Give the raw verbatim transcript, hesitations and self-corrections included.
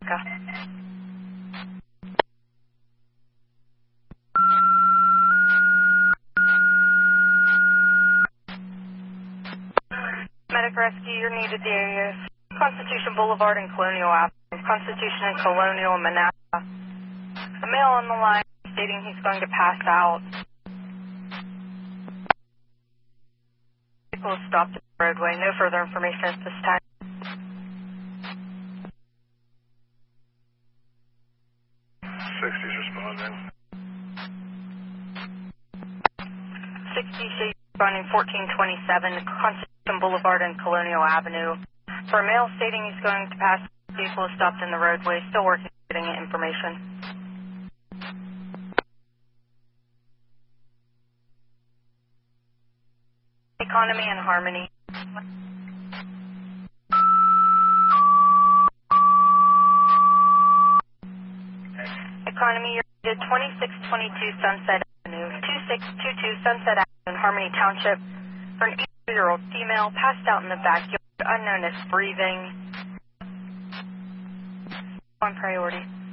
Medic rescue, you're needed the areas Constitution Boulevard and Colonial Avenue, Constitution and Colonial and Manassas. A male on the line stating he's going to pass out. Vehicle stopped at the roadway. No further information at this time. sixty's responding. sixty Shades responding fourteen twenty-seven, Constitution Boulevard and Colonial Avenue. For a male stating he's going to pass, the vehicle is stopped in the roadway. Still working on getting information. Economy and Harmony. Economy, you're needed twenty-six twenty-two Sunset Avenue, twenty-six twenty-two Sunset Avenue in Harmony Township for an eighty-year-old female passed out in the backyard, unknown as breathing. On priority.